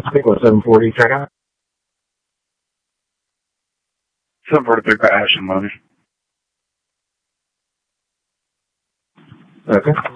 I think it was 740 checkout. 743 got Ashton Money. Okay.